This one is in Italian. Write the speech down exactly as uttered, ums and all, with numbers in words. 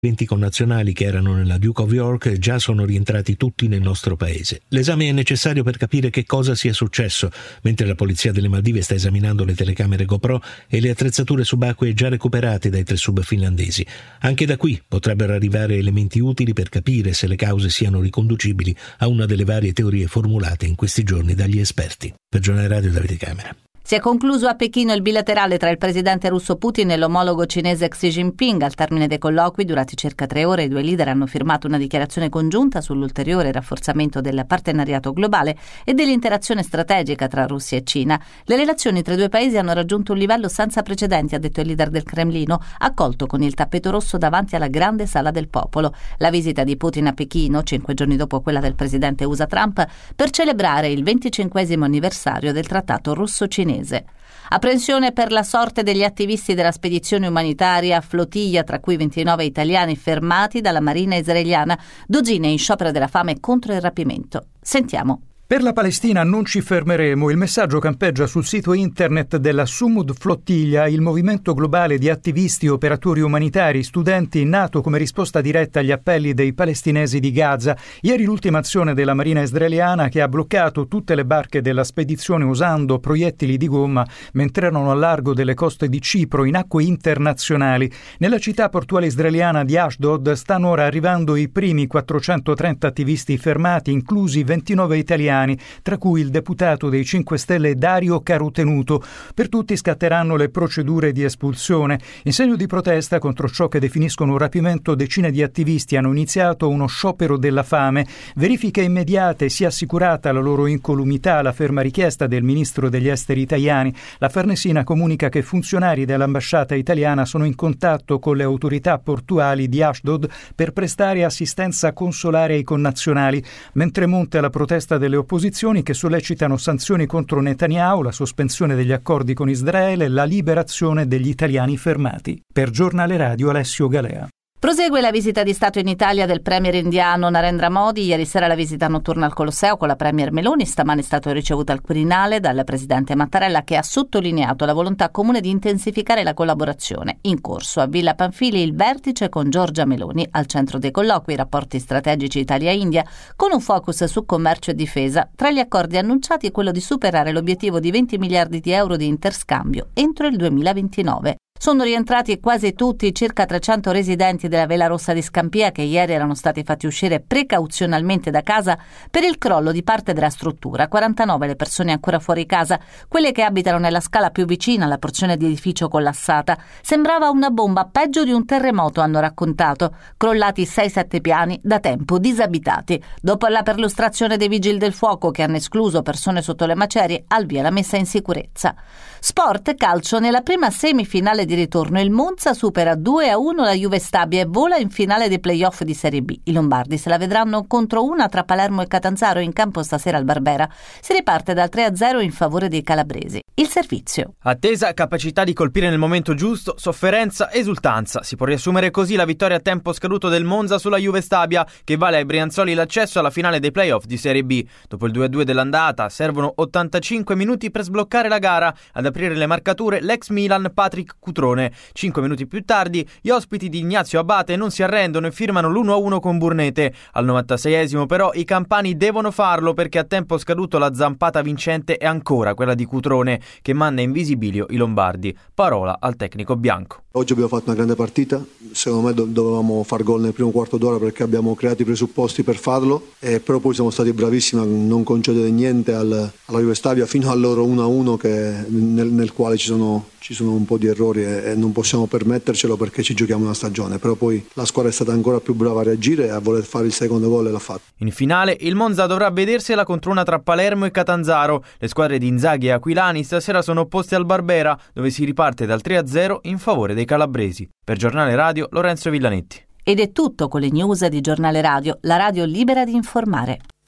venti connazionali che erano nella Duke of York già sono rientrati tutti nel nostro paese. L'esame è necessario per capire che cosa sia successo, mentre la polizia delle Maldive sta esaminando le telecamere GoPro e le attrezzature subacquee già recuperate dai tre sub finlandesi. Anche da qui potrebbero arrivare elementi utili per capire se le cause siano riconducibili a una delle varie teorie formulate in questi giorni dagli esperti. Per Giornale Radio, Davide Camera. Si è concluso a Pechino il bilaterale tra il presidente russo Putin e l'omologo cinese Xi Jinping. Al termine dei colloqui, durati circa tre ore, i due leader hanno firmato una dichiarazione congiunta sull'ulteriore rafforzamento del partenariato globale e dell'interazione strategica tra Russia e Cina. Le relazioni tra i due paesi hanno raggiunto un livello senza precedenti, ha detto il leader del Cremlino, accolto con il tappeto rosso davanti alla grande sala del popolo. La visita di Putin a Pechino, cinque giorni dopo quella del presidente U S A Trump, per celebrare il venticinquesimo anniversario del trattato russo-cinese. Apprensione per la sorte degli attivisti della spedizione umanitaria Flotilla, tra cui ventinove italiani fermati dalla Marina israeliana, dozzine in sciopero della fame contro il rapimento. Sentiamo. Per la Palestina non ci fermeremo. Il messaggio campeggia sul sito internet della Sumud Flottiglia, il movimento globale di attivisti, operatori umanitari, studenti, nato come risposta diretta agli appelli dei palestinesi di Gaza. Ieri l'ultima azione della Marina israeliana che ha bloccato tutte le barche della spedizione usando proiettili di gomma mentre erano a largo delle coste di Cipro in acque internazionali. Nella città portuale israeliana di Ashdod stanno ora arrivando i primi quattrocentotrenta attivisti fermati, inclusi ventinove italiani, tra cui il deputato dei cinque Stelle Dario Carotenuto. Per tutti scatteranno le procedure di espulsione. In segno di protesta contro ciò che definiscono un rapimento, decine di attivisti hanno iniziato uno sciopero della fame. Verifiche immediate, sia assicurata la loro incolumità, la ferma richiesta del ministro degli esteri italiani. La Farnesina comunica che funzionari dell'ambasciata italiana sono in contatto con le autorità portuali di Ashdod per prestare assistenza consolare ai connazionali, mentre monta la protesta delle opposizioni che sollecitano sanzioni contro Netanyahu, la sospensione degli accordi con Israele e la liberazione degli italiani fermati. Per Giornale Radio, Alessio Galea. Prosegue la visita di Stato in Italia del premier indiano Narendra Modi. Ieri sera la visita notturna al Colosseo con la premier Meloni. Stamane è stato ricevuto al Quirinale dal presidente Mattarella, che ha sottolineato la volontà comune di intensificare la collaborazione. In corso a Villa Pamphili il vertice con Giorgia Meloni. Al centro dei colloqui i rapporti strategici Italia-India, con un focus su commercio e difesa. Tra gli accordi annunciati è quello di superare l'obiettivo di venti miliardi di euro di interscambio entro il duemilaventinove. Sono rientrati quasi tutti i circa trecento residenti della Vela Rossa di Scampia, che ieri erano stati fatti uscire precauzionalmente da casa per il crollo di parte della struttura. quarantanove le persone ancora fuori casa, quelle che abitano nella scala più vicina alla porzione di edificio collassata. Sembrava una bomba, peggio di un terremoto, hanno raccontato. Crollati sei sette piani, da tempo disabitati. Dopo la perlustrazione dei vigili del fuoco, che hanno escluso persone sotto le macerie, al via la messa in sicurezza. Sport, calcio. Nella prima semifinale di ritorno il Monza supera due a uno la Juve Stabia e vola in finale dei playoff di Serie B. I lombardi se la vedranno contro una tra Palermo e Catanzaro, in campo stasera al Barbera. Si riparte dal tre a zero in favore dei calabresi. Il servizio. Attesa, capacità di colpire nel momento giusto, sofferenza, esultanza. Si può riassumere così la vittoria a tempo scaduto del Monza sulla Juve Stabia, che vale ai brianzoli l'accesso alla finale dei playoff di Serie B. Dopo il due a due dell'andata servono ottantacinque minuti per sbloccare la gara. Ad aprire le marcature l'ex Milan Patrick Cutrone. Cinque minuti più tardi gli ospiti di Ignazio Abate non si arrendono e firmano l'uno a uno con Burnete. Al novantaseiesimo però i campani devono farlo, perché a tempo scaduto la zampata vincente è ancora quella di Cutrone, che manda in visibilio i lombardi. Parola al tecnico bianco. Oggi abbiamo fatto una grande partita, secondo me do- dovevamo far gol nel primo quarto d'ora perché abbiamo creato i presupposti per farlo, eh, però poi siamo stati bravissimi a non concedere niente al, alla Juve Stabia fino al loro uno a uno, che, nel, nel quale ci sono, ci sono un po' di errori e, e non possiamo permettercelo perché ci giochiamo una stagione, però poi la squadra è stata ancora più brava a reagire e a voler fare il secondo gol e l'ha fatto. In finale il Monza dovrà vedersela contro una tra Palermo e Catanzaro. Le squadre di Inzaghi e Aquilani stasera sono opposte al Barbera, dove si riparte dal tre a zero in favore dei calabresi. Per Giornale Radio, Lorenzo Villanetti. Ed è tutto con le news di Giornale Radio, la radio libera di informare.